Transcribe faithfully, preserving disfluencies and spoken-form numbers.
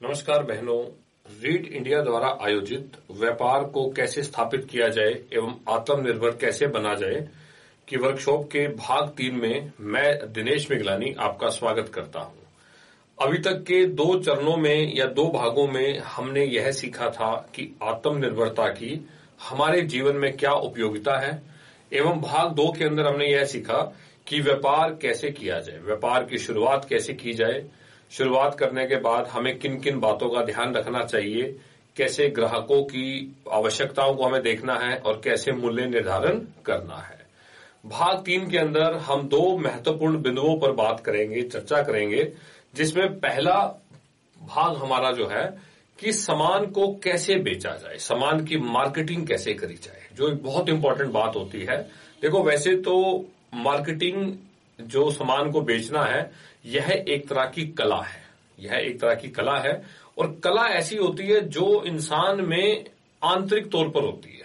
नमस्कार बहनों, read India द्वारा आयोजित व्यापार को कैसे स्थापित किया जाए एवं आत्मनिर्भर कैसे बना जाए की वर्कशॉप के भाग तीन में मैं दिनेश मिगलानी आपका स्वागत करता हूं। अभी तक के दो चरणों में या दो भागों में हमने यह सीखा था कि आत्मनिर्भरता की हमारे जीवन में क्या उपयोगिता है एवं भाग दो के अंदर हमने यह सीखा कि व्यापार कैसे किया जाए, व्यापार की शुरुआत कैसे की जाए, शुरुआत करने के बाद हमें किन किन बातों का ध्यान रखना चाहिए, कैसे ग्राहकों की आवश्यकताओं को हमें देखना है और कैसे मूल्य निर्धारण करना है। भाग तीन के अंदर हम दो महत्वपूर्ण बिंदुओं पर बात करेंगे, चर्चा करेंगे, जिसमें पहला भाग हमारा जो है कि सामान को कैसे बेचा जाए, सामान की मार्केटिंग कैसे करी जाए, जो एक बहुत इंपॉर्टेंट बात होती है। देखो, वैसे तो मार्केटिंग जो सामान को बेचना है यह एक तरह की कला है, यह एक तरह की कला है और कला ऐसी होती है जो इंसान में आंतरिक तौर पर होती है।